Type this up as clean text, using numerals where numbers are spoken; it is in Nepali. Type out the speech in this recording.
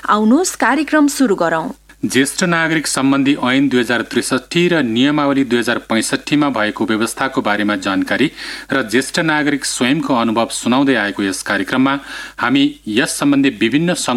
आउनुहोस् कार्यक्रम सुरु गरौं। ज्येष्ठ नागरिक सम्बन्धी ऐन 2063 र नियमावली 2065 भएको व्यवस्थाको बारेमा जानकारी र ज्येष्ठ नागरिक स्वयंको अनुभव सुनाउँदै आएको यस कार्यक्रममा हामी यस सम्बन्धी विभिन्न